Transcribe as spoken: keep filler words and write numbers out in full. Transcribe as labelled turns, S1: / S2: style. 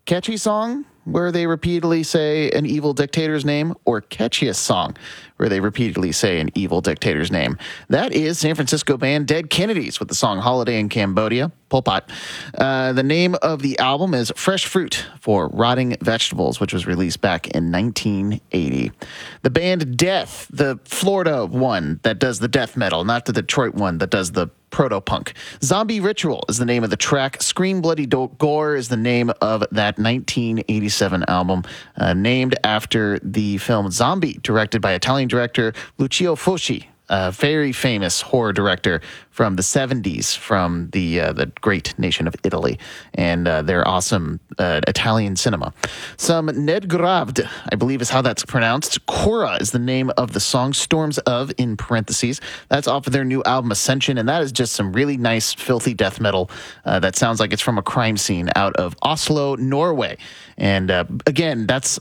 S1: Catchy Song, where they repeatedly say an evil dictator's name, or Catchiest Song, where they repeatedly say an evil dictator's name? That is San Francisco band Dead Kennedys with the song Holiday in Cambodia, Pol Pot. Uh, the name of the album is Fresh Fruit for Rotting Vegetables, which was released back in nineteen eighty. The band Death, the Florida one that does the death metal, not the Detroit one that does the proto-punk. Zombie Ritual is the name of the track. Scream Bloody Do- Gore is the name of that nineteen eighty-seven album, uh, named after the film Zombie, directed by Italian director Lucio Fulci, a very famous horror director from the seventies, from the uh, the great nation of Italy, and uh, their awesome uh, Italian cinema. Some Nedgravd, I believe is how that's pronounced. Cora is the name of the song. Storms of, in parentheses. That's off of their new album Ascension, and that is just some really nice, filthy death metal uh, that sounds like it's from a crime scene out of Oslo, Norway. And uh, again, that's